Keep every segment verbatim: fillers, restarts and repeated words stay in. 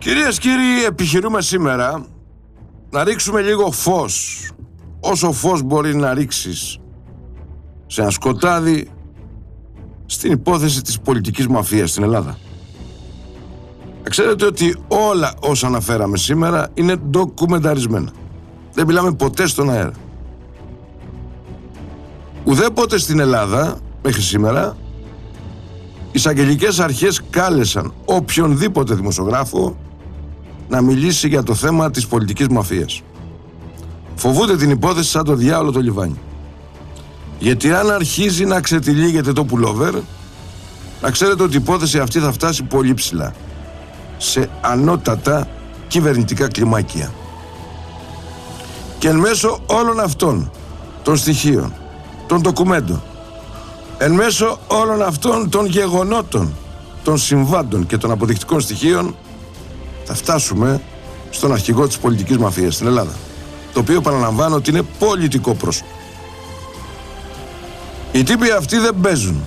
Κυρίες και κύριοι, επιχειρούμε σήμερα να ρίξουμε λίγο φως, όσο φως μπορεί να ρίξεις σε ένα σκοτάδι, στην υπόθεση της πολιτικής μαφίας στην Ελλάδα. Ξέρετε ότι όλα όσα αναφέραμε σήμερα είναι ντοκουμενταρισμένα. Δεν μιλάμε ποτέ στον αέρα. Ουδέποτε στην Ελλάδα, μέχρι σήμερα, οι εισαγγελικές αρχές κάλεσαν οποιονδήποτε δημοσιογράφο να μιλήσει για το θέμα της πολιτικής μαφίας. Φοβούνται την υπόθεση σαν το διάολο το λιβάνι. Γιατί αν αρχίζει να ξετυλίγεται το πουλόβερ, να ξέρετε ότι η υπόθεση αυτή θα φτάσει πολύ ψηλά, σε ανώτατα κυβερνητικά κλιμάκια. Και εν μέσω όλων αυτών των στοιχείων, των ντοκουμέντων, εν μέσω όλων αυτών των γεγονότων, των συμβάντων και των αποδεικτικών στοιχείων, θα φτάσουμε στον αρχηγό της πολιτικής μαφίας στην Ελλάδα, το οποίο παραλαμβάνω ότι είναι πολιτικό πρόσωπο. Οι τύποι αυτοί δεν παίζουν,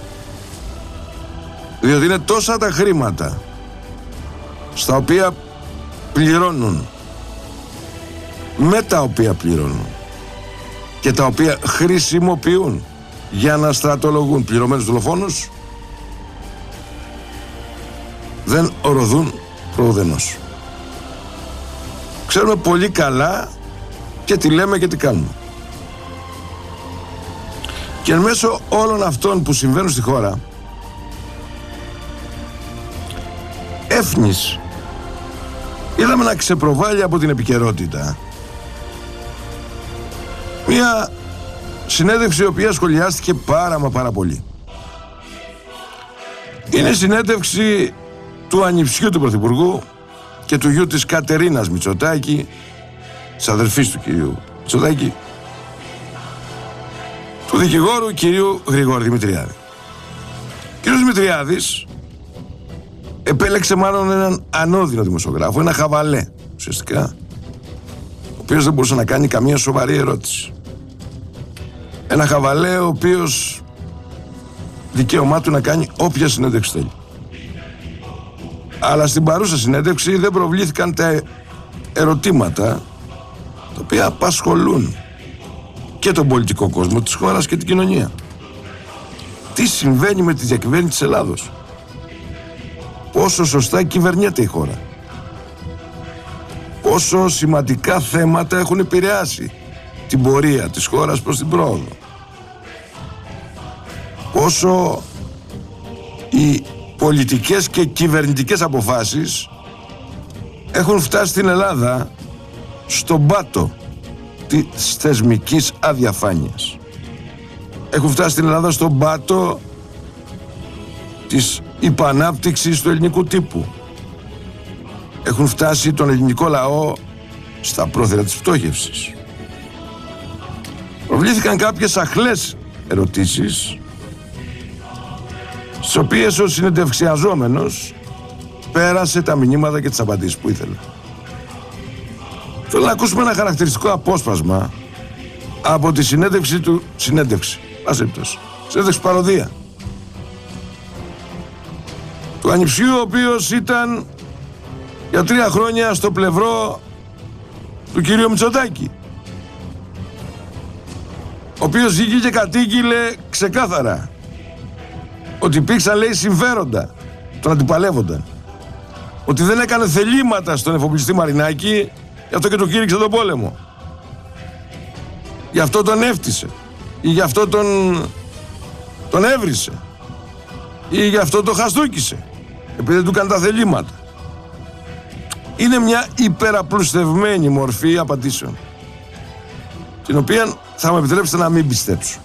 διότι είναι τόσα τα χρήματα στα οποία πληρώνουν, με τα οποία πληρώνουν και τα οποία χρησιμοποιούν για να στρατολογούν πληρωμένους δολοφόνους, δεν οροδούν προουδενός. Ξέρουμε πολύ καλά και τι λέμε και τι κάνουμε. Και εν μέσω όλων αυτών που συμβαίνουν στη χώρα, έφνης είδαμε να ξεπροβάλλει από την επικαιρότητα μια συνέντευξη η οποία σχολιάστηκε πάρα μα πάρα πολύ. Είναι συνέντευξη του ανιψιού του Πρωθυπουργού και του γιου της Κατερίνας Μητσοτάκη, της αδερφής του κυρίου Μητσοτάκη, του δικηγόρου κυρίου Γρηγόρη Δημητριάδη. Ο κύριος Δημητριάδης επέλεξε μάλλον έναν ανώδυνο δημοσιογράφο, ένα χαβαλέ ουσιαστικά, ο οποίος δεν μπορούσε να κάνει καμία σοβαρή ερώτηση. Ένα χαβαλέ ο οποίος δικαίωμά του να κάνει όποια συνέντευξη θέλει. Αλλά στην παρούσα συνέντευξη δεν προβλήθηκαν τα ερωτήματα τα οποία απασχολούν και τον πολιτικό κόσμο της χώρας και την κοινωνία. Τι συμβαίνει με τη διακυβέρνηση της Ελλάδος? Πόσο σωστά κυβερνιέται η χώρα? Πόσο σημαντικά θέματα έχουν επηρεάσει την πορεία της χώρας προς την πρόοδο? Πόσο οι πολιτικές και κυβερνητικές αποφάσεις έχουν φτάσει στην Ελλάδα στον πάτο της θεσμικής αδιαφάνειας. Έχουν φτάσει στην Ελλάδα στον πάτο της υπανάπτυξης του ελληνικού τύπου. Έχουν φτάσει τον ελληνικό λαό στα πρόθυρα της πτώχευσης. Προβλήθηκαν κάποιες αχλές ερωτήσεις, στις οποίες ο συνεντευξιαζόμενος πέρασε τα μηνύματα και τις απαντήσεις που ήθελε. Θέλω να ακούσουμε ένα χαρακτηριστικό απόσπασμα από τη συνέντευξη του, συνέντευξη, πάσεπτος, συνέντευξη παροδία, του ανιψιού, ο οποίος ήταν για τρία χρόνια στο πλευρό του κυρίου Μητσοτάκη, ο οποίος βγήκε και κατήγγειλε ξεκάθαρα ότι υπήρξαν, λέει, συμφέροντα, τον αντιπαλεύονταν, ότι δεν έκανε θελήματα στον εφοπλιστή Μαρινάκη, γι' αυτό και τον κήρυξε τον πόλεμο, γι' αυτό τον έφτισε ή γι' αυτό τον, τον έβρισε ή γι' αυτό τον χαστούκισε, επειδή δεν του έκανε τα θελήματα. Είναι μια υπεραπλουστευμένη μορφή απαντήσεων, την οποία θα μου επιτρέψετε να μην πιστέψω.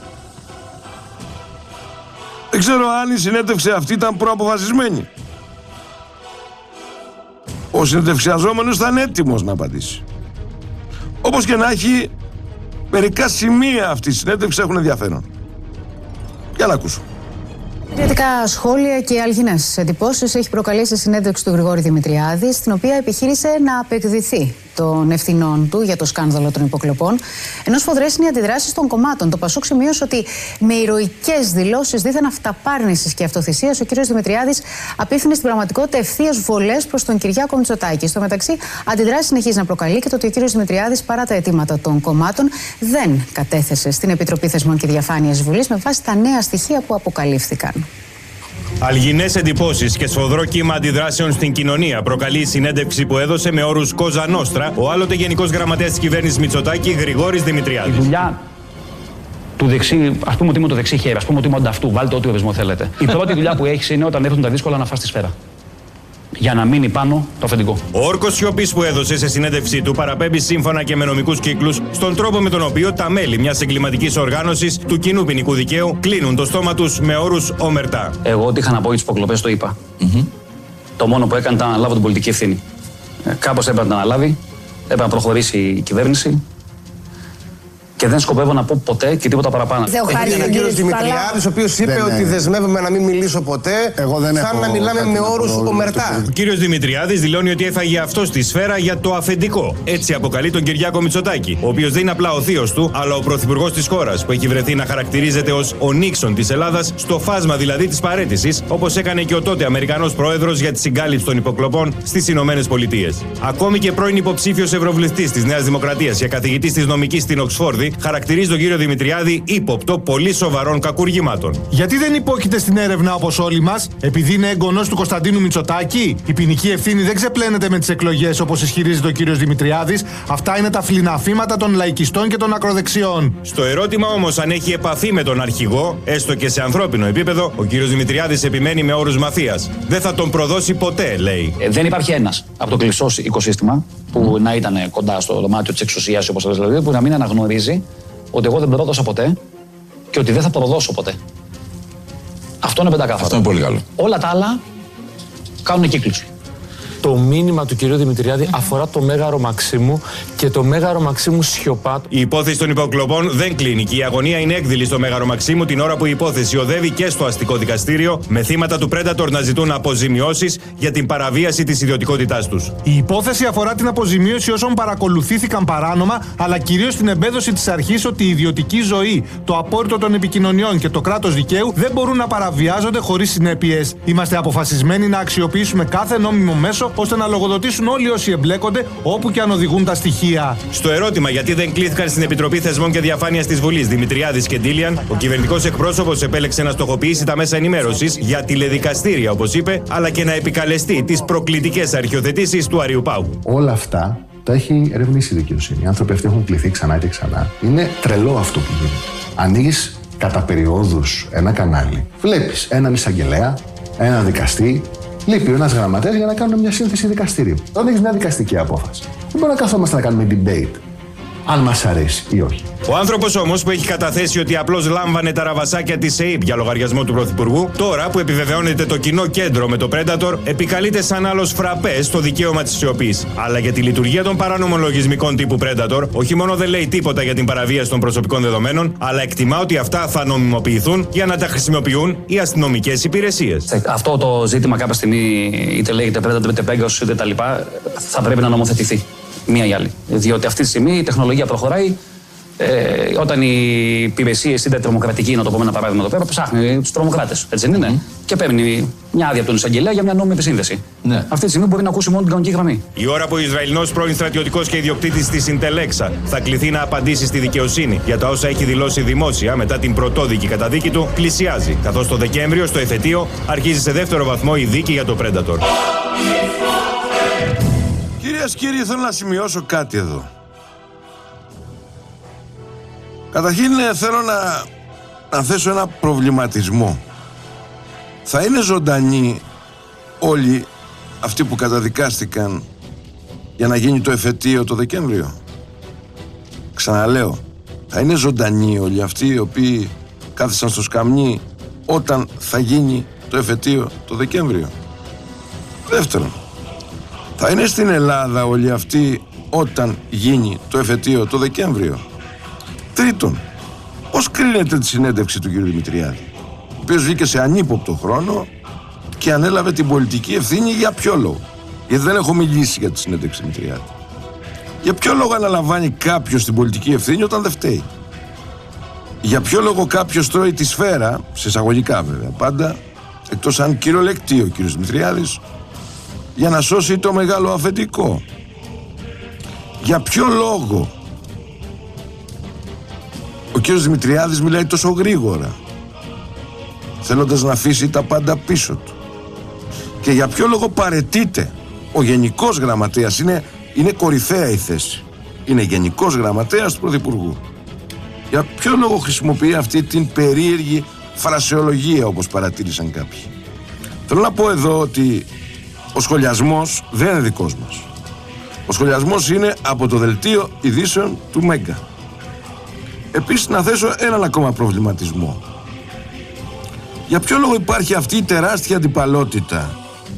Δεν ξέρω αν η συνέντευξη αυτή ήταν προαποφασισμένη. Ο συνεντευξιαζόμενος ήταν έτοιμος να απαντήσει. Όπως και να έχει, μερικά σημεία αυτής της συνέντευξης έχουν ενδιαφέρον. Για να ακούσω. Κριτικά σχόλια και αλγινές εντυπώσεις έχει προκαλέσει η συνέντευξη του Γρηγόρη Δημητριάδη, στην οποία επιχείρησε να απεκδηθεί των ευθυνών του για το σκάνδαλο των υποκλοπών, ενώ σφοδρές είναι οι αντιδράσεις των κομμάτων. Το Πασόκ σημείωσε ότι με ηρωικές δηλώσεις δίθεν αυταπάρνησης και αυτοθυσίας ο κ. Δημητριάδης απίφθινε στην πραγματικότητα ευθείας βολές προς τον Κυριάκο Μητσοτάκη. Στο μεταξύ, αντιδράσεις συνεχίζει να προκαλεί και το ότι ο κ. Δημητριάδης, παρά τα αιτήματα των κομμάτων, δεν κατέθεσε στην Επιτροπή Θεσμών και Διαφάνειας της Βουλής με βάση τα νέα στοιχεία που αποκαλύφθηκαν. Αλγινές εντυπώσεις και σφοδρό κύμα αντιδράσεων στην κοινωνία προκαλεί η συνέντευξη που έδωσε με όρους Κόζα Νόστρα ο άλλοτε Γενικός Γραμματέας της Κυβέρνησης Μητσοτάκη, Γρηγόρης Δημητριάδης. Η δουλειά του δεξί, ας πούμε ότι είμαι το δεξί χέρι, ας πούμε ότι είμαι ανταυτού, βάλτε ό,τι ορισμό θέλετε. Η πρώτη δουλειά που έχεις είναι όταν έρθουν τα δύσκολα να φας τη σφαίρα. Για να μείνει πάνω το αφεντικό. Ο όρκος σιωπής που έδωσε σε συνέντευξή του παραπέμπει σύμφωνα και με νομικούς κύκλους στον τρόπο με τον οποίο τα μέλη μιας εγκληματικής οργάνωσης του κοινού ποινικού δικαίου κλείνουν το στόμα τους με όρους ομερτά. Εγώ ό,τι είχα να πω για τις υποκλοπές το είπα. Mm-hmm. Το μόνο που έκανα ήταν να αναλάβω την πολιτική ευθύνη. Ε, κάπως έπρεπε να αναλάβει, έπρεπε να προχωρήσει η κυβέρνηση. Και δεν σκοπεύω να πω ποτέ και τίποτα παραπάνω. Έχει έναν κύριο Δημητριάδης, ο οποίος είπε δεν, ότι δεσμεύομαι να μην μιλήσω ποτέ. Εγώ δεν σαν να μιλάμε με όρους ομερτά. Ο κύριος Δημητριάδης δηλώνει ότι έφαγε αυτό στη σφαίρα για το αφεντικό. Έτσι αποκαλεί τον Κυριάκο Μητσοτάκη, ο οποίος δεν είναι απλά ο θείος του, αλλά ο πρωθυπουργός της χώρας, που έχει βρεθεί να χαρακτηρίζεται ως ο Νίξον της Ελλάδας, στο φάσμα δηλαδή της παραίτησης, όπως έκανε και ο τότε Αμερικανός πρόεδρος για τη συγκάλυψη των υποκλοπών στις Ηνωμένες Πολιτείες. Ακόμη και πρώην υποψήφιος ευρωβουλευτής της Νέας Δημοκρατίας για καθηγητής της νομικής στην Οξφόρδη χαρακτηρίζει τον κύριο Δημητριάδη ύποπτο πολύ σοβαρών κακουργημάτων. Γιατί δεν υπόκειται στην έρευνα όπως όλοι μας, επειδή είναι εγγονός του Κωνσταντίνου Μητσοτάκη? Η ποινική ευθύνη δεν ξεπλένεται με τις εκλογές όπως ισχυρίζεται ο κύριος Δημητριάδης. Αυτά είναι τα φλιναφήματα των λαϊκιστών και των ακροδεξιών. Στο ερώτημα όμως αν έχει επαφή με τον αρχηγό, έστω και σε ανθρώπινο επίπεδο, ο κύριος Δημητριάδης επιμένει με όρους μαφίας. Δεν θα τον προδώσει ποτέ, λέει. Ε, δεν υπάρχει ένας από το κλειστό οικοσύστημα που να ήταν κοντά στο δωμάτιο της εξουσίας, όπως λες, δηλαδή, που να μην αναγνωρίζει ότι εγώ δεν πρόδωσα ποτέ και ότι δεν θα προδώσω ποτέ. Αυτό είναι πεντακάθαρο. Αυτό είναι πολύ καλό. Όλα τα άλλα κάνουν κύκλους. Το μήνυμα του κυρίου Δημητριάδη αφορά το Μέγαρο Μαξίμου και το Μέγαρο Μαξίμου σιωπά. Η υπόθεση των υποκλοπών δεν κλείνει και η αγωνία είναι έκδηλη στο Μέγαρο Μαξίμου την ώρα που η υπόθεση οδεύει και στο αστικό δικαστήριο, με θύματα του Predator να ζητούν αποζημιώσεις για την παραβίαση της ιδιωτικότητάς τους. Η υπόθεση αφορά την αποζημίωση όσων παρακολουθήθηκαν παράνομα, αλλά κυρίως την εμπέδωση της αρχής ότι η ιδιωτική ζωή, το απόρριτο των επικοινωνιών και το κράτος δικαίου δεν μπορούν να παραβιάζονται χωρίς συνέπειες. Είμαστε αποφασισμένοι να αξιοποιήσουμε κάθε νόμιμο μέσο ώστε να λογοδοτήσουν όλοι όσοι εμπλέκονται, όπου και αν οδηγούν τα στοιχεία. Στο ερώτημα γιατί δεν κλήθηκαν στην Επιτροπή Θεσμών και Διαφάνειας της Βουλής Δημητριάδης και Ντίλιαν, ο κυβερνητικός εκπρόσωπος επέλεξε να στοχοποιήσει τα μέσα ενημέρωσης για τηλεδικαστήρια, όπως είπε, αλλά και να επικαλεστεί τις προκλητικές αρχιοθετήσεις του Αριού Πάγου. Όλα αυτά τα έχει ερευνήσει η δικαιοσύνη. Οι άνθρωποι αυτοί έχουν κληθεί ξανά και ξανά. Είναι τρελό αυτό που γίνεται. Ανοίγεις κατά περιόδους ένα κανάλι, βλέπεις έναν εισαγγελέα, έναν δικαστή. Λείπει ένας γραμματέας για να κάνουμε μια σύνθεση δικαστηρίου. Όταν έχεις μια δικαστική απόφαση, δεν μπορούμε να καθόμαστε να κάνουμε debate αν μας αρέσει ή όχι. Ο άνθρωπος όμως που έχει καταθέσει ότι απλώς λάμβανε τα ραβασάκια της ΕΥΠ για λογαριασμό του Πρωθυπουργού, τώρα που επιβεβαιώνεται το κοινό κέντρο με το Predator, επικαλείται σαν άλλος φραπέ στο δικαίωμα της σιωπής. Αλλά για τη λειτουργία των παράνομων λογισμικών τύπου Predator, όχι μόνο δεν λέει τίποτα για την παραβίαση των προσωπικών δεδομένων, αλλά εκτιμά ότι αυτά θα νομιμοποιηθούν για να τα χρησιμοποιούν οι αστυνομικές υπηρεσίες. Αυτό το ζήτημα κάποια στιγμή, είτε λέγεται Predator είτε Pegasus είτε τα λοιπά, θα πρέπει να νομοθετηθεί. Μία ή άλλη. Διότι αυτή τη στιγμή η τεχνολογία προχωράει. Ε, όταν οι υπηρεσίες, είτε τρομοκρατική, να το πούμε ένα παράδειγμα εδώ πέρα, ψάχνει τους τρομοκράτες. Έτσι δεν είναι. Mm. Και παίρνει μια άδεια από τον εισαγγελέα για μια νόμιμη επισύνδεση. Ναι. Αυτή τη στιγμή μπορεί να ακούσει μόνο την κανονική γραμμή. Η ώρα που ο Ισραηλινός πρώην στρατιωτικός και ιδιοκτήτης της Συντελέξα θα κληθεί να απαντήσει στη δικαιοσύνη για τα όσα έχει δηλώσει δημόσια μετά την πρωτόδικη καταδίκη του, πλησιάζει. Καθώς το Δεκέμβριο, στο εφετείο, αρχίζει σε δεύτερο βαθμό η δίκη για το Predator. Κυρίες και κύριοι, θέλω να σημειώσω κάτι εδώ. Καταρχήν θέλω να, να θέσω ένα προβληματισμό. Θα είναι ζωντανοί όλοι αυτοί που καταδικάστηκαν για να γίνει το εφετείο το Δεκέμβριο? Ξαναλέω, θα είναι ζωντανοί όλοι αυτοί οι οποίοι κάθισαν στο σκαμνί όταν θα γίνει το εφετείο το Δεκέμβριο? Δεύτερον, θα είναι στην Ελλάδα όλοι αυτοί όταν γίνει το εφετείο το Δεκέμβριο? Τρίτον, πώς κρίνεται τη συνέντευξη του κ. Δημητριάδη? οποίος βγήκε σε ανύποπτο χρόνο και ανέλαβε την πολιτική ευθύνη. Για ποιο λόγο? Γιατί δεν έχω μιλήσει για τη συνέντευξη Δημητριάδη. Για ποιο λόγο αναλαμβάνει κάποιος την πολιτική ευθύνη όταν δεν φταίει? Για ποιο λόγο κάποιος τρώει τη σφαίρα, σε εισαγωγικά βέβαια πάντα, εκτός αν κυριολεκτεί ο κύριος Δημητριάδης, για να σώσει το μεγάλο αφεντικό? Για ποιο λόγο ο κύριος Δημητριάδης μιλάει τόσο γρήγορα, θέλοντας να αφήσει τα πάντα πίσω του? Και για ποιο λόγο παραιτείται ο Γενικός Γραμματέας? Είναι, είναι κορυφαία η θέση. Είναι Γενικός Γραμματέας του Πρωθυπουργού. Για ποιο λόγο χρησιμοποιεί αυτή την περίεργη φρασεολογία, όπως παρατήρησαν κάποιοι? Θέλω να πω εδώ ότι ο σχολιασμός δεν είναι δικός μας. Ο σχολιασμός είναι από το δελτίο ειδήσεων του Μέγκα. Επίσης, να θέσω έναν ακόμα προβληματισμό. Για ποιο λόγο υπάρχει αυτή η τεράστια αντιπαλότητα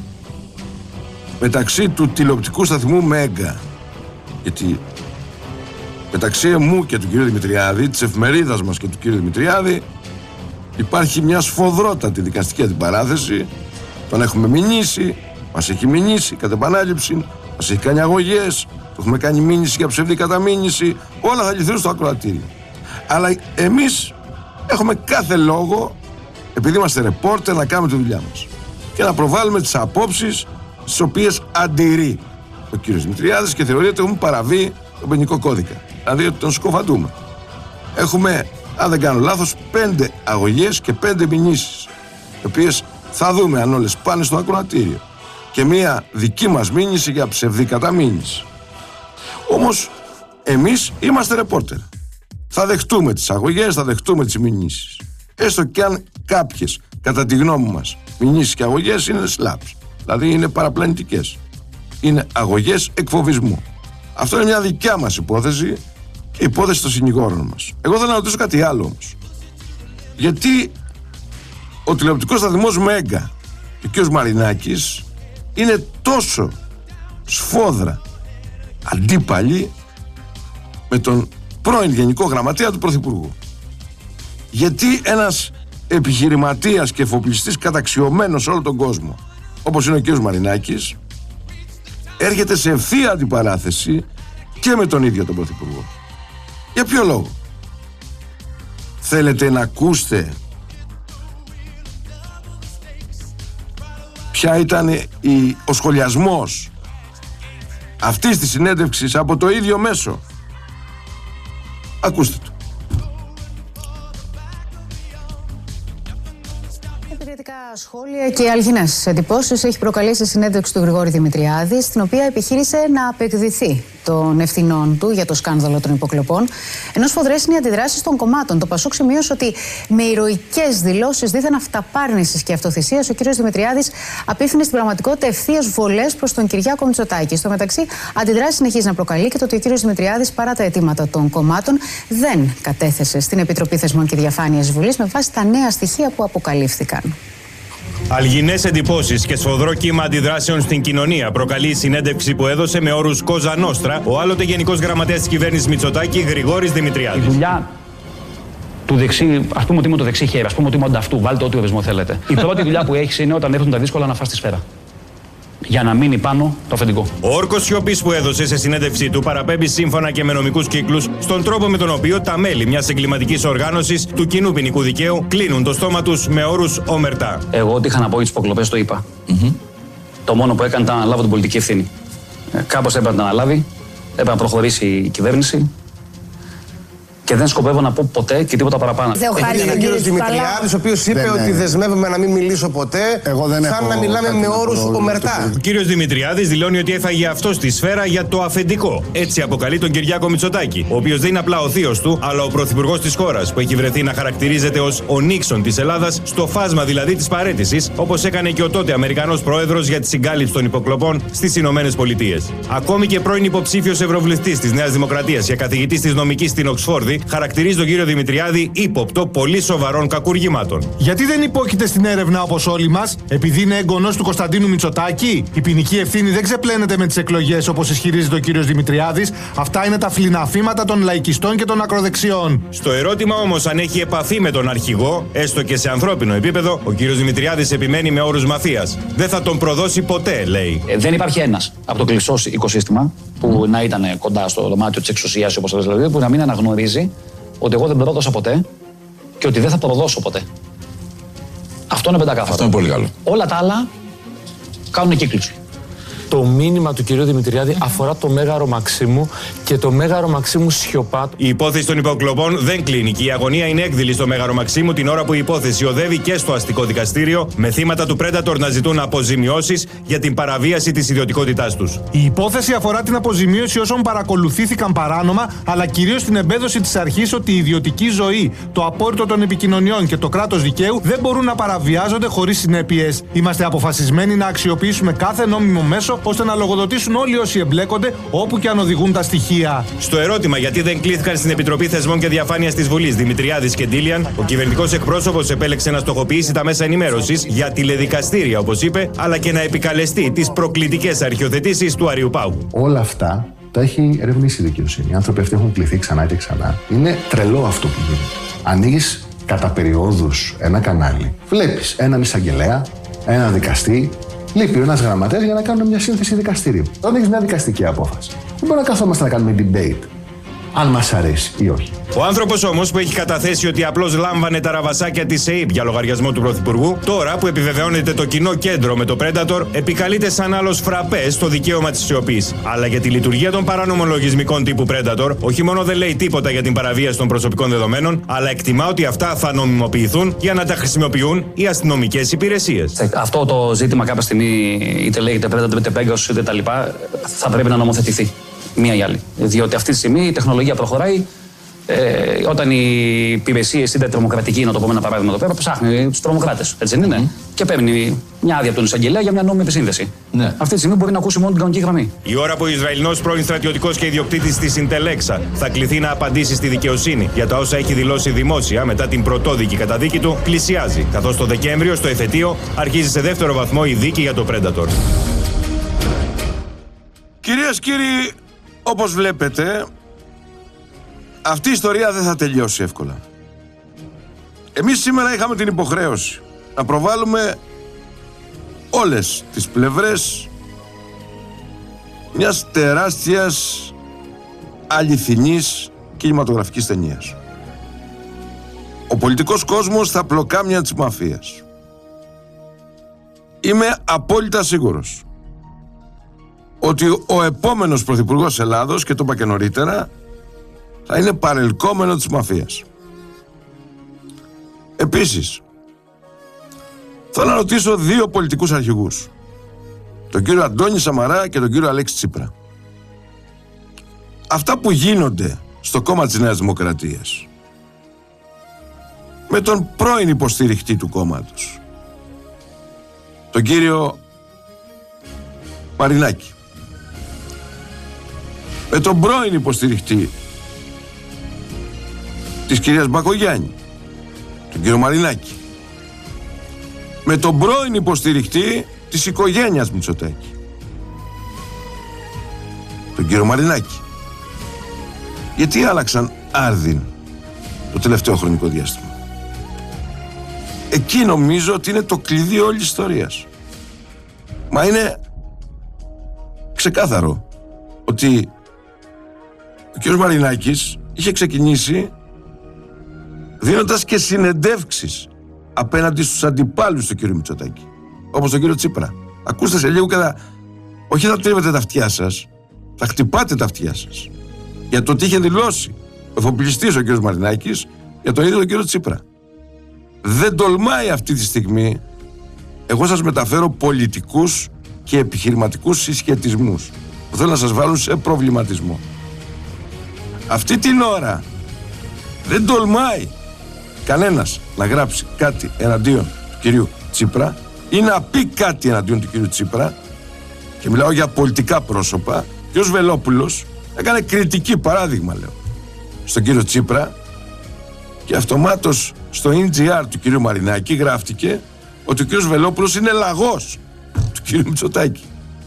μεταξύ του τηλεοπτικού σταθμού Μέγκα? Γιατί μεταξύ μου και του κύριου Δημητριάδη, της εφημερίδας μας και του κύριου Δημητριάδη, υπάρχει μια σφοδρότατη δικαστική αντιπαράθεση. Τον έχουμε μηνύσει, μας έχει μηνύσει κατ' επανάληψη, μας έχει κάνει αγωγές, το έχουμε κάνει μήνυση για ψευδή καταμήνυση, όλα θα λυθούν στο ακροατήριο. Αλλά εμείς έχουμε κάθε λόγο, επειδή είμαστε ρεπόρτερ, να κάνουμε τη δουλειά μας και να προβάλλουμε τις απόψεις στις οποίες αντιρρεί ο κύριος Δημητριάδης και θεωρεί ότι έχουμε παραβεί τον ποινικό κώδικα. Δηλαδή ότι τον σκοφαντούμε. Έχουμε, αν δεν κάνω λάθος, πέντε αγωγές και πέντε μηνύσεις, οι οποίες θα δούμε αν όλες πάνε στο ακροατήριο. Και μία δική μας μήνυση για ψευδή καταμήνυση. Όμως εμείς είμαστε ρεπόρτερ. Θα δεχτούμε τις αγωγές, θα δεχτούμε τις μηνύσεις. Έστω και αν κάποιες, κατά τη γνώμη μας, μηνύσεις και αγωγές είναι slaps. Δηλαδή είναι παραπλανητικές. Είναι αγωγές εκφοβισμού. Αυτό είναι μια δικιά μας υπόθεση και υπόθεση των συνηγόρων μας. Εγώ θέλω να ρωτήσω κάτι άλλο όμως. Γιατί ο τηλεοπτικός σταθμός Μέγκα και ο κ. Μαρινάκης είναι τόσο σφόδρα αντίπαλοι με τον πρώην Γενικό Γραμματέα του Πρωθυπουργού? Γιατί ένας επιχειρηματίας και εφοπλιστής καταξιωμένος σε όλο τον κόσμο, όπως είναι ο κ. Μαρινάκης, έρχεται σε ευθεία αντιπαράθεση και με τον ίδιο τον Πρωθυπουργό? Για ποιο λόγο? Θέλετε να ακούσετε ποια ήταν η, ο σχολιασμός αυτής της συνέντευξης από το ίδιο μέσο? Ακούστε το. Επικριτικά σχόλια και αλγινές εντυπώσεις έχει προκαλέσει η συνέντευξη του Γρηγόρη Δημητριάδη, στην οποία επιχείρησε να απεκδηθεί των ευθυνών του για το σκάνδαλο των υποκλοπών, ενώ σφοδρές είναι οι αντιδράσεις των κομμάτων. Το Πασόκ σημείωσε ότι με ηρωικές δηλώσεις δίθεν αυταπάρνησης και αυτοθυσίας ο κ. Δημητριάδης απίθυνε στην πραγματικότητα ευθείες βολές προς τον Κυριάκο Μητσοτάκη. Στο μεταξύ, αντιδράσεις συνεχίζει να προκαλεί και το ότι ο κ. Δημητριάδης, παρά τα αιτήματα των κομμάτων, δεν κατέθεσε στην Επιτροπή Θεσμών και Διαφάνειας Βουλής με βάση τα νέα στοιχεία που αποκαλύφθηκαν. Αλγινές εντυπώσεις και σφοδρό κύμα αντιδράσεων στην κοινωνία προκαλεί η συνέντευξη που έδωσε με όρους Κόζα Νόστρα ο άλλοτε Γενικός Γραμματέας της κυβέρνησης Μητσοτάκη, Γρηγόρης Δημητριάδης. Η δουλειά του δεξί, ας πούμε ότι είμαι το δεξί χέρι, ας πούμε ότι είμαι ανταυτού, βάλτε ό,τι ορισμό θέλετε. Η πρώτη δουλειά που έχεις είναι όταν έρθουν τα δύσκολα να φας τη σφαίρα. Για να μείνει πάνω το αφεντικό. Ο όρκος σιωπής που έδωσε σε συνέντευξή του παραπέμπει σύμφωνα και με νομικούς κύκλους στον τρόπο με τον οποίο τα μέλη μιας εγκληματικής οργάνωσης του κοινού ποινικού δικαίου κλείνουν το στόμα τους με όρους ομερτά. Εγώ ό,τι είχα να πω για τις υποκλοπές το είπα. Mm-hmm. Το μόνο που έκανε ήταν να αναλάβω την πολιτική ευθύνη. Ε, κάπως έπρεπε να αναλάβει, έπρεπε να προχωρήσει η κυβέρνηση. Και δεν σκοπεύω να πω ποτέ και τίποτα παραπάνω. Έχει ένα κύριο Δημητριάδης, ο οποίος είπε ότι δεσμεύομαι να μην μιλήσω ποτέ. Εγώ δεν θα έχω να μιλάμε με όρους ομερτά. Ο κύριος Δημητριάδης δηλώνει ότι έφαγε αυτό στη σφαίρα για το αφεντικό. Έτσι αποκαλεί τον Κυριάκο Μητσοτάκη, ο οποίος δεν είναι απλά ο θείος του, αλλά ο πρωθυπουργός της χώρας, που έχει βρεθεί να χαρακτηρίζεται ως ο Νίξον της Ελλάδας, στο φάσμα δηλαδή της παραίτησης, όπως έκανε και ο τότε Αμερικανός πρόεδρος για τη συγκάλυψη των υποκλοπών στις Ηνωμένες Πολιτείες. Ακόμη και πρώην υποψήφιος ευρωβουλευτής της Νέας Δημοκρατίας και καθηγητής της νομικής στην Οξφόρδη, χαρακτηρίζει τον κύριο Δημητριάδη ύποπτο πολύ σοβαρών κακουργημάτων. Γιατί δεν υπόκειται στην έρευνα όπως όλοι μας, επειδή είναι εγγονός του Κωνσταντίνου Μητσοτάκη? Η ποινική ευθύνη δεν ξεπλένεται με τις εκλογές όπως ισχυρίζεται ο κύριος Δημητριάδης. Αυτά είναι τα φλιναφήματα των λαϊκιστών και των ακροδεξιών. Στο ερώτημα όμως αν έχει επαφή με τον αρχηγό, έστω και σε ανθρώπινο επίπεδο, ο κύριος Δημητριάδης επιμένει με όρους μαφίας. Δεν θα τον προδώσει ποτέ, λέει. Ε, δεν υπάρχει ένας από το κλειστό οικοσύστημα που mm. να ήταν κοντά στο δωμάτιο της εξουσίας, όπως λες, δηλαδή, που να μην αναγνωρίζει ότι εγώ δεν πρόδωσα ποτέ και ότι δεν θα προδώσω ποτέ. Αυτό είναι πεντακάθαρο. Αυτό είναι πολύ καλό. Όλα τα άλλα κάνουν κύκλους. Το μήνυμα του κυρίου Δημητριάδη αφορά το Μέγαρο Μαξίμου και το Μέγαρο Μαξίμου σιωπά. Η υπόθεση των υποκλοπών δεν κλείνει και η αγωνία είναι έκδηλη στο Μέγαρο Μαξίμου την ώρα που η υπόθεση οδεύει και στο αστικό δικαστήριο, με θύματα του Predator να ζητούν αποζημιώσεις για την παραβίαση της ιδιωτικότητάς τους. Η υπόθεση αφορά την αποζημίωση όσων παρακολουθήθηκαν παράνομα, αλλά κυρίως την εμπέδωση της αρχής ότι η ιδιωτική ζωή, το απόρριτο των επικοινωνιών και το κράτος δικαίου δεν μπορούν να παραβιάζονται χωρίς συνέπειες. Είμαστε αποφασισμένοι να αξιοποιήσουμε κάθε νόμιμο μέσο ώστε να λογοδοτήσουν όλοι όσοι εμπλέκονται, όπου και αν οδηγούν τα στοιχεία. Στο ερώτημα γιατί δεν κλήθηκαν στην Επιτροπή Θεσμών και Διαφάνειας της Βουλής Δημητριάδης και Ντίλιαν, ο κυβερνητικός εκπρόσωπος επέλεξε να στοχοποιήσει τα μέσα ενημέρωσης για τηλεδικαστήρια, όπως είπε, αλλά και να επικαλεστεί τις προκλητικές αρχιοθετήσεις του Αριού Πάγου. Όλα αυτά τα έχει ερευνήσει η δικαιοσύνη. Οι άνθρωποι αυτοί έχουν κληθεί ξανά και ξανά. Είναι τρελό αυτό που γίνεται. Ανοίγεις κατά περιόδους ένα κανάλι, βλέπεις έναν εισαγγελέα, έναν δικαστή. Λείπει ένας γραμματέας για να κάνουμε μια σύνθεση δικαστηρίου. Όταν έχεις μια δικαστική απόφαση, δεν μπορούμε να καθόμαστε να κάνουμε debate αν μας αρέσει ή όχι. Ο άνθρωπος όμως που έχει καταθέσει ότι απλώς λάμβανε τα ραβασάκια της ΕΥΠ για λογαριασμό του Πρωθυπουργού, τώρα που επιβεβαιώνεται το κοινό κέντρο με το Predator, επικαλείται σαν άλλος φραπέ στο δικαίωμα της σιωπής. Αλλά για τη λειτουργία των παράνομων λογισμικών τύπου Predator, όχι μόνο δεν λέει τίποτα για την παραβίαση των προσωπικών δεδομένων, αλλά εκτιμά ότι αυτά θα νομιμοποιηθούν για να τα χρησιμοποιούν οι αστυνομικές υπηρεσίες. Αυτό το ζήτημα κάποια στιγμή, είτε λέγεται Predator, είτε Pegasus, είτε τα λοιπά, θα πρέπει να νομοθετηθεί. Μία ή άλλη. Διότι αυτή τη στιγμή η τεχνολογία προχωράει. Ε, όταν οι υπηρεσίες είτε τρομοκρατική, να το πούμε ένα παράδειγμα εδώ πέρα, ψάχνει τους τρομοκράτες. Έτσι δεν είναι? Mm. Και παίρνει μια άδεια από τον εισαγγελέα για μια νόμιμη επισύνδεση. Ναι. Αυτή τη στιγμή μπορεί να ακούσει μόνο την κανονική γραμμή. Η ώρα που ο Ισραηλινός πρώην στρατιωτικός και ιδιοκτήτης της Συντελέξα θα κληθεί να απαντήσει στη δικαιοσύνη για τα όσα έχει δηλώσει δημόσια μετά την πρωτόδικη καταδίκη του, πλησιάζει. Καθώς το Δεκέμβριο στο εφετείο αρχίζει σε δεύτερο βαθμό η δίκη για το Predator. Κυρίες και κύριοι, όπως βλέπετε, αυτή η ιστορία δεν θα τελειώσει εύκολα. Εμείς σήμερα είχαμε την υποχρέωση να προβάλλουμε όλες τις πλευρές μιας τεράστιας αληθινής κινηματογραφικής ταινίας. Ο πολιτικός κόσμος στα πλοκάμια της μαφίας. Είμαι απόλυτα σίγουρος ότι ο επόμενος πρωθυπουργός Ελλάδος, και το είπα και νωρίτερα, θα είναι παρελκόμενο της μαφίας. Επίσης, θέλω να ρωτήσω δύο πολιτικούς αρχηγούς, τον κύριο Αντώνη Σαμαρά και τον κύριο Αλέξη Τσίπρα. Αυτά που γίνονται στο κόμμα της Νέας Δημοκρατίας με τον πρώην υποστηριχτή του κόμματος, τον κύριο Μαρινάκη, με τον πρώην υποστηριχτή της κυρίας Μπακογιάννη, τον κύριο Μαρινάκη, με τον πρώην υποστηριχτή της οικογένειας Μητσοτάκη, τον κύριο Μαρινάκη. Γιατί άλλαξαν άρδιν το τελευταίο χρονικό διάστημα? Εκεί νομίζω ότι είναι το κλειδί όλης της ιστορίας. Μα είναι ξεκάθαρο ότι ο κύριος Μαρινάκης είχε ξεκινήσει δίνοντας και συνεντεύξεις απέναντι στους αντιπάλους του κύριου Μητσοτάκη, όπως τον κύριο Τσίπρα. Ακούστε σε λίγο και θα... όχι θα τρίβετε τα αυτιά σας, θα χτυπάτε τα αυτιά σας για το τι είχε δηλώσει ο εφοπλιστής ο κύριος Μαρινάκης για τον ίδιο τον κύριο Τσίπρα. Δεν τολμάει αυτή τη στιγμή. Εγώ σας μεταφέρω πολιτικούς και επιχειρηματικούς συσχετισμούς που θέλω να σας βάλουν σε προβληματισμό. Αυτή την ώρα δεν τολμάει κανένας να γράψει κάτι εναντίον του κυρίου Τσίπρα ή να πει κάτι εναντίον του κυρίου Τσίπρα, και μιλάω για πολιτικά πρόσωπα. Ο κύριος Βελόπουλος έκανε κριτική, παράδειγμα λέω, στον κύριο Τσίπρα και αυτομάτως στο ι τζι αρ του κύριου Μαρινάκη γράφτηκε ότι ο κύριος Βελόπουλος είναι λαγός του κύριου Μητσοτάκη.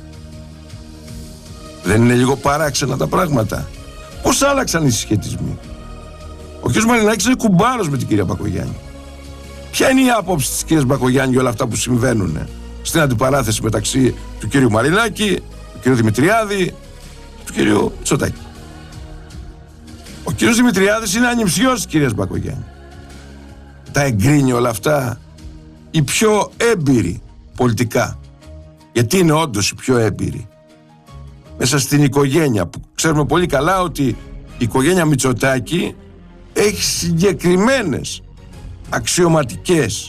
Δεν είναι λίγο παράξενα τα πράγματα? Πώς άλλαξαν οι συσχετισμοί? Ο κύριος Μαρινάκης είναι κουμπάρος με την κυρία Μπακογιάννη. Ποια είναι η άποψη της κυρίας Μπακογιάννη για όλα αυτά που συμβαίνουν στην αντιπαράθεση μεταξύ του κύριου Μαρινάκη, του κύριου Δημητριάδη, του κύριου Μητσοτάκη? Ο κύριος Δημητριάδης είναι ανιψιός της κυρίας Μπακογιάννη. Τα εγκρίνει όλα αυτά η πιο έμπειρη πολιτικά, γιατί είναι όντως η πιο έμπειρη μέσα στην οικογένεια, που ξέρουμε πολύ καλά ότι η οικογένεια Μητσοτάκη έχει συγκεκριμένες αξιωματικές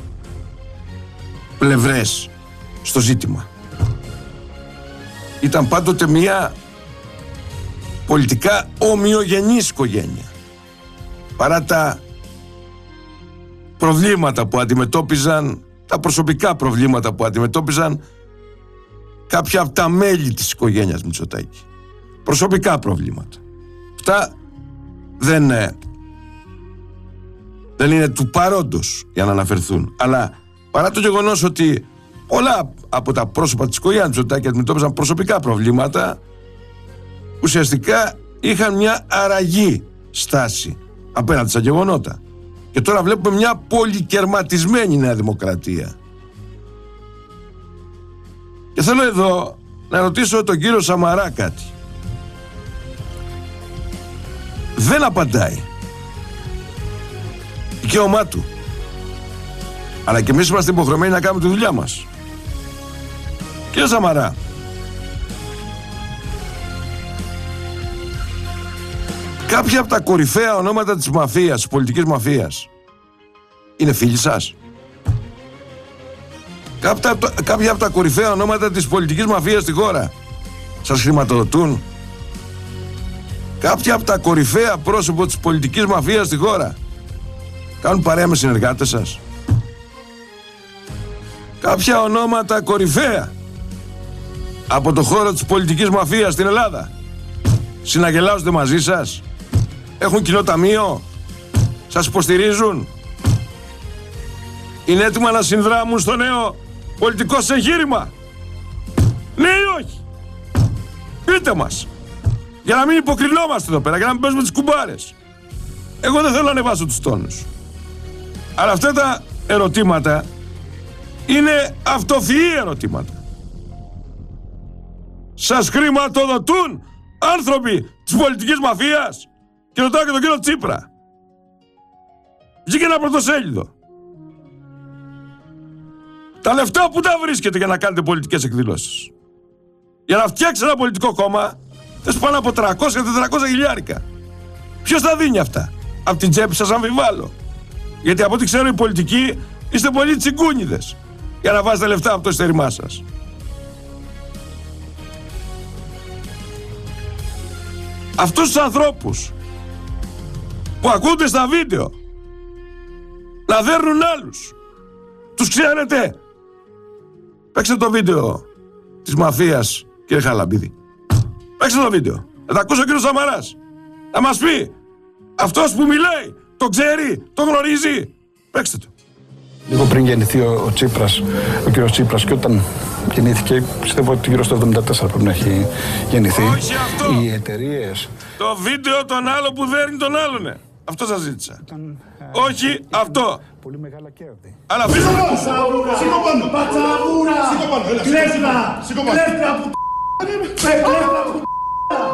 πλευρές στο ζήτημα. Ήταν πάντοτε μια πολιτικά ομοιογενής οικογένεια, παρά τα προβλήματα που αντιμετώπιζαν, τα προσωπικά προβλήματα που αντιμετώπιζαν κάποια από τα μέλη της οικογένειας Μητσοτάκη. Προσωπικά προβλήματα. Αυτά δεν, δεν είναι του παρόντος για να αναφερθούν. Αλλά παρά το γεγονός ότι πολλά από τα πρόσωπα της οικογένειας Μητσοτάκη αντιμετώπιζαν προσωπικά προβλήματα, ουσιαστικά είχαν μια αραγή στάση απέναντι στα γεγονότα. Και τώρα βλέπουμε μια πολυκερματισμένη Νέα Δημοκρατία. Και θέλω εδώ να ρωτήσω τον κύριο Σαμαρά κάτι. Δεν απαντάει. Δικαίωμά του. Αλλά και εμείς είμαστε υποχρεωμένοι να κάνουμε τη δουλειά μας. Κύριε Σαμαρά, κάποια από τα κορυφαία ονόματα της μαφίας, της πολιτικής μαφίας, είναι φίλοι σας? Κάποια, κάποια από τα κορυφαία ονόματα της πολιτικής μαφίας στη χώρα σας χρηματοδοτούν? Κάποια από τα κορυφαία πρόσωπα της πολιτικής μαφίας στη χώρα κάνουν παρέα με συνεργάτες σας? Κάποια ονόματα κορυφαία από το χώρο της πολιτικής μαφίας στην Ελλάδα συναγελάζονται μαζί σας? Έχουν κοινό ταμείο? Σας υποστηρίζουν? Είναι έτοιμα να συνδράμουν στο νέο πολιτικό σας εγχείρημα? Ναι ή όχι? Πείτε μας, για να μην υποκρινόμαστε εδώ πέρα, για να μην παίζουμε τις κουμπάρες. Εγώ δεν θέλω να ανεβάσω τους τόνους, αλλά αυτά τα ερωτήματα είναι αυτοφυή ερωτήματα. Σας χρηματοδοτούν άνθρωποι της πολιτικής μαφίας? Και ρωτάω και τον κύριο Τσίπρα. Βγήκε ένα πρωτοσέλιδο. Τα λεφτά που τα βρίσκετε για να κάνετε πολιτικές εκδηλώσεις? Για να φτιάξετε ένα πολιτικό κόμμα θες πάνω από τριακόσια με τετρακόσια χιλιάρικα. Ποιος θα δίνει αυτά? Από την τσέπη σας αμφιβάλλω. Γιατί από ό,τι ξέρω οι πολιτικοί είστε πολύ τσιγκούνιδες για να βάζετε λεφτά από το εισιτήρημά σας. Αυτούς τους ανθρώπους που ακούνται στα βίντεο να δέρνουν άλλους, τους ξέρετε? Παίξτε το βίντεο της μαφίας, κύριε Χαραλαμπίδη. Παίξτε το βίντεο. Θα τα ακούσει ο κύριος Σαμαράς. Να μας πει, αυτός που μιλάει, το ξέρει, το γνωρίζει? Παίξτε το. Λίγο πριν γεννηθεί ο, ο Τσίπρας, ο κύριος Τσίπρας, και όταν γεννήθηκε, πιστεύω ότι γύρω στο εβδομήντα τέσσερα πρέπει να έχει γεννηθεί. Όχι αυτό. Οι εταιρείες. Το βίντεο τον άλλο που δέρνει τον άλλον. Αυτό σας ζήτησα. Ήταν, όχι ήταν αυτό. Πολύ μεγάλα κέρδη. Αλλά αυτό. Σήκω πάνω. Πατσαβούρα. Σήκω πάνω. Κλέφτα. Κλέφτα που